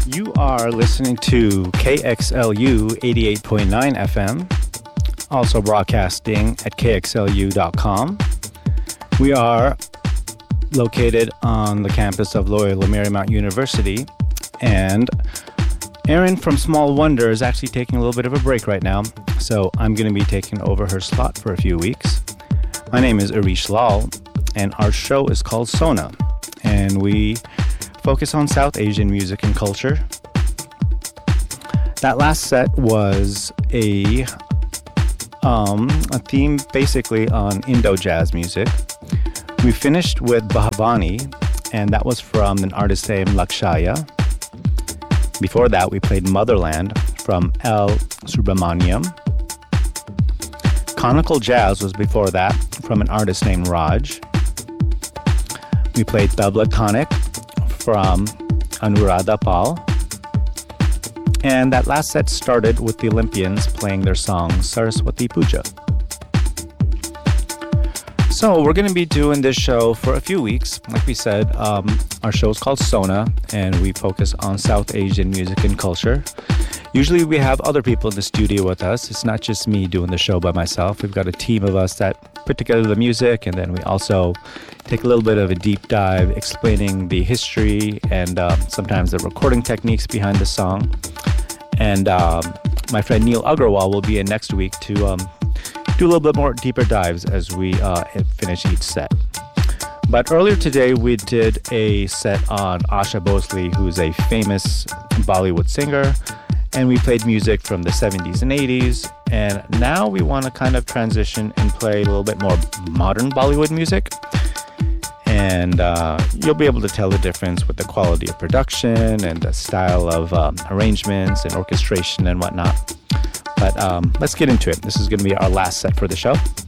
You are listening to KXLU 88.9 FM, also broadcasting at kxlu.com. We are located on the campus of Loyola Marymount University, and Erin from Small Wonder is actually taking a little bit of a break right now, so I'm going to be taking over her slot for a few weeks. My name is Arish Lal, and our show is called Sona, and we focus on South Asian music and culture. That last set was a theme basically on Indo-jazz music. We finished with Bhavani, and that was from an artist named Lakshaya. Before that, we played Motherland from L. Subramaniam. Conical Jazz was before that from an artist named Raj. We played Tabla Tonic from Anuradha Pal. And that last set started with the Olympians playing their song Saraswati Puja. So we're going to be doing this show for a few weeks. Like we said, our show is called Sona, and we focus on South Asian music and culture. Usually we have other people in the studio with us. It's not just me doing the show by myself. We've got a team of us that put together the music, and then we also take a little bit of a deep dive explaining the history and sometimes the recording techniques behind the song. And my friend Neil Agarwal will be in next week to do a little bit more deeper dives as we finish each set. But earlier today we did a set on Asha Bhosle, who's a famous Bollywood singer, and we played music from the 70s and 80s, and now we want to kind of transition and play a little bit more modern Bollywood music. And you'll be able to tell the difference with the quality of production and the style of arrangements and orchestration and whatnot. But let's get into it. This is going to be our last set for the show.